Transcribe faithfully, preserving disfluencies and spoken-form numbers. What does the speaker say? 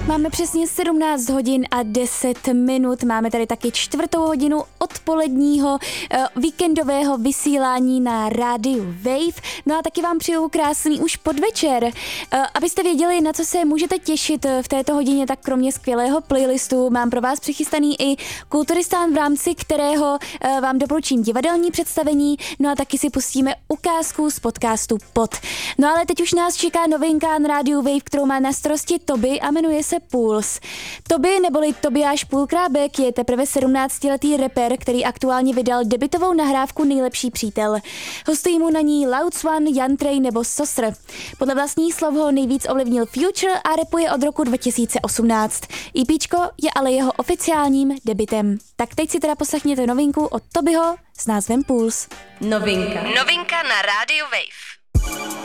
Máme přesně sedmnáct hodin a deset minut. Máme tady taky čtvrtou hodinu odpoledního uh, víkendového vysílání na rádiu Wave. No a taky vám přeju krásný už podvečer. Uh, abyste věděli, na co se můžete těšit v této hodině, tak kromě skvělého playlistu mám pro vás přichystaný i Kulturistán, v rámci kterého uh, vám doporučím divadelní představení, no a taky si pustíme ukázku z podcastu Pod. No ale teď už nás čeká novinka na rádiu Wave, kterou má na starosti Toby a jmenuje se Pulse. Toby neboli Tobiáš Půlkrábek je teprve sedmnáctiletý rapper, který aktuálně vydal debutovou nahrávku Nejlepší přítel. Hostují mu na ní Loud Swan, Jan Trej nebo Sosr. Podle vlastních slov ho nejvíc ovlivnil Future a rapuje od roku dva tisíce osmnáct. EPčko je ale jeho oficiálním debutem. Tak teď si teda poslechněte novinku od Tobyho s názvem Pulse. Novinka. Novinka na rádiu Wave.